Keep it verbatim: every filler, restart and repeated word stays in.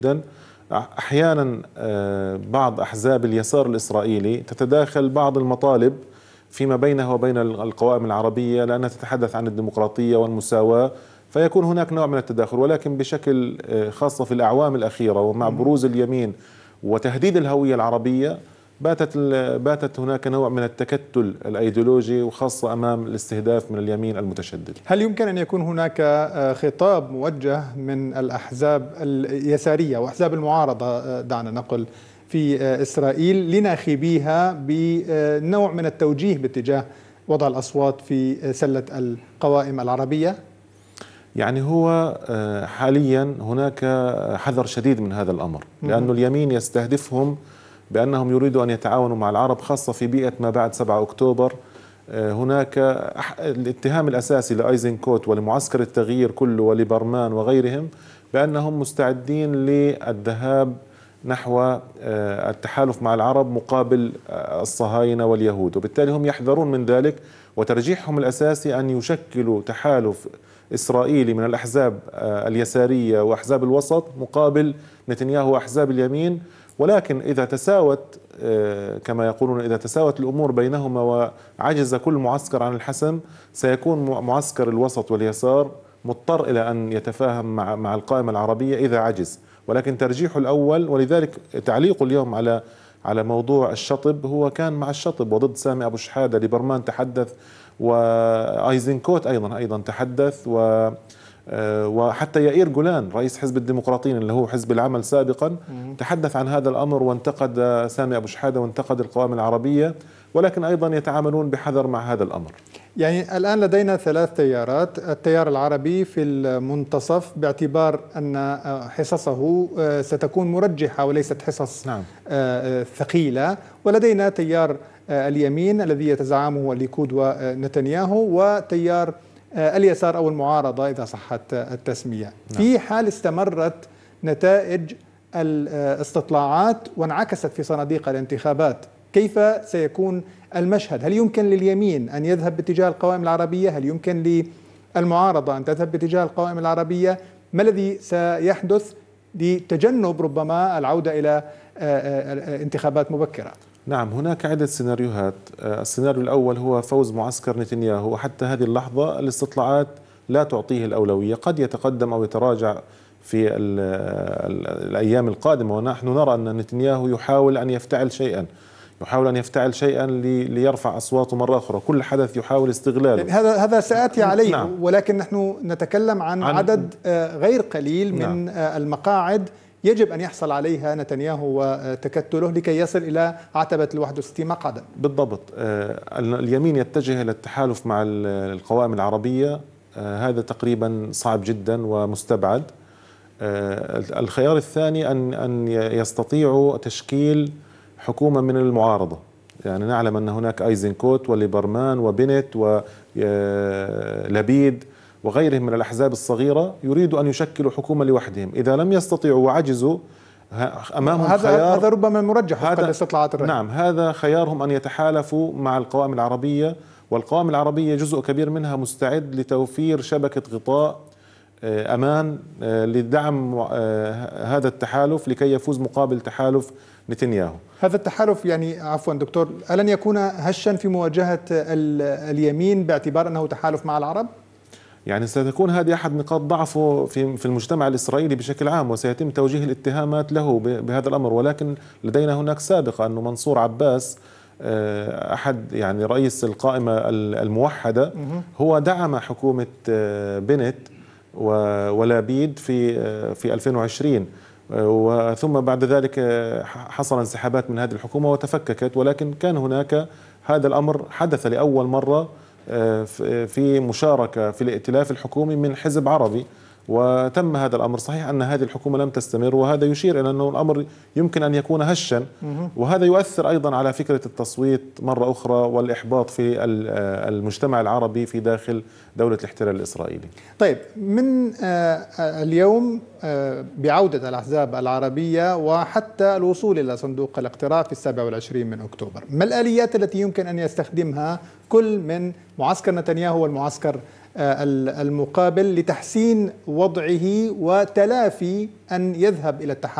جدا. أحيانا بعض أحزاب اليسار الإسرائيلي تتداخل بعض المطالب فيما بينها وبين القوائم العربية لأنها تتحدث عن الديمقراطية والمساواة، فيكون هناك نوع من التداخل، ولكن بشكل خاصة في الأعوام الأخيرة ومع بروز اليمين وتهديد الهوية العربية باتت باتت هناك نوع من التكتل الأيديولوجي، وخاصة أمام الاستهداف من اليمين المتشدد. هل يمكن أن يكون هناك خطاب موجه من الأحزاب اليسارية وأحزاب المعارضة دعنا نقول في إسرائيل لناخبيها بنوع من التوجيه باتجاه وضع الأصوات في سلة القوائم العربية؟ يعني هو حاليا هناك حذر شديد من هذا الأمر، لأن اليمين يستهدفهم بأنهم يريدوا أن يتعاونوا مع العرب، خاصة في بيئة ما بعد سبعة أكتوبر. هناك الاتهام الأساسي لأيزنكوت ولمعسكر التغيير كله ولبرمان وغيرهم بأنهم مستعدين للذهاب نحو التحالف مع العرب مقابل الصهاينة واليهود، وبالتالي هم يحذرون من ذلك، وترجيحهم الأساسي أن يشكلوا تحالف إسرائيلي من الأحزاب اليسارية وأحزاب الوسط مقابل نتنياهو وأحزاب اليمين. ولكن إذا تساوت كما يقولون إذا تساوت الأمور بينهما وعجز كل معسكر عن الحسم، سيكون معسكر الوسط واليسار مضطر إلى أن يتفاهم مع مع القائمة العربية إذا عجز. ولكن ترجيحه الأول، ولذلك تعليقه اليوم على على موضوع الشطب هو كان مع الشطب وضد سامي أبو شحادة. ليبرمان تحدث، وأيزنكوت أيضا أيضا تحدث، و وحتى يائير جولان رئيس حزب الديمقراطيين اللي هو حزب العمل سابقا تحدث عن هذا الأمر وانتقد سامي أبو شحادة وانتقد القوائم العربية، ولكن أيضا يتعاملون بحذر مع هذا الأمر. يعني الآن لدينا ثلاث تيارات، التيار العربي في المنتصف باعتبار أن حصصه ستكون مرجحة وليست حصص نعم. ثقيلة، ولدينا تيار اليمين الذي يتزعمه الليكود ونتنياهو، وتيار اليسار أو المعارضة إذا صحت التسمية. نعم. في حال استمرت نتائج الاستطلاعات وانعكست في صناديق الانتخابات، كيف سيكون المشهد؟ هل يمكن لليمين أن يذهب باتجاه القوائم العربية؟ هل يمكن للمعارضة أن تذهب باتجاه القوائم العربية؟ ما الذي سيحدث لتجنب ربما العودة إلى انتخابات مبكرة؟ نعم، هناك عدة سيناريوهات. السيناريو الأول هو فوز معسكر نتنياهو، وحتى هذه اللحظة الاستطلاعات لا تعطيه الأولوية، قد يتقدم أو يتراجع في الأيام القادمة، ونحن نرى أن نتنياهو يحاول أن يفتعل شيئا يحاول أن يفتعل شيئا ليرفع أصواته مرة أخرى، كل حدث يحاول استغلاله. يعني هذا هذا سآتي عليه. نعم. ولكن نحن نتكلم عن, عن عدد غير قليل من نعم. المقاعد يجب أن يحصل عليها نتنياهو وتكتله لكي يصل إلى عتبة الواحد وستين مقعدا. بالضبط. اليمين يتجه إلى التحالف مع القوائم العربية، هذا تقريبا صعب جدا ومستبعد. الخيار الثاني أن أن يستطيعوا تشكيل حكومة من المعارضة. يعني نعلم أن هناك أيزنكوت وليبرمان وبنت ولبيد وغيرهم من الأحزاب الصغيرة يريدوا أن يشكلوا حكومة لوحدهم. إذا لم يستطيعوا وعجزوا أمامهم هذا خيار، هذا ربما مرجح وفق الاستطلاعات الرأي. نعم، هذا خيارهم أن يتحالفوا مع القوائم العربية، والقوائم العربية جزء كبير منها مستعد لتوفير شبكة غطاء أمان لدعم هذا التحالف لكي يفوز مقابل تحالف نتنياهو. هذا التحالف يعني عفوا دكتور، ألن يكون هشا في مواجهة اليمين باعتبار أنه تحالف مع العرب؟ يعني ستكون هذه أحد نقاط ضعفه في في المجتمع الإسرائيلي بشكل عام، وسيتم توجيه الاتهامات له بهذا الأمر. ولكن لدينا هناك سابقة أنه منصور عباس أحد يعني رئيس القائمة الموحدة هو دعم حكومة بنت ولابيد في في ألفين وعشرين، وثم بعد ذلك حصل انسحابات من هذه الحكومة وتفككت. ولكن كان هناك هذا الأمر حدث لأول مرة في مشاركة في الائتلاف الحكومي من حزب عربي، وتم هذا الأمر. صحيح أن هذه الحكومة لم تستمر، وهذا يشير إلى أنه الأمر يمكن أن يكون هشا، وهذا يؤثر أيضا على فكرة التصويت مرة أخرى والإحباط في المجتمع العربي في داخل دولة الاحتلال الإسرائيلي. طيب، من اليوم بعودة الأحزاب العربية وحتى الوصول إلى صندوق الاقتراع في السابع والعشرين من أكتوبر، ما الآليات التي يمكن أن يستخدمها كل من معسكر نتنياهو والمعسكر المقابل لتحسين وضعه وتلافي أن يذهب إلى التحالف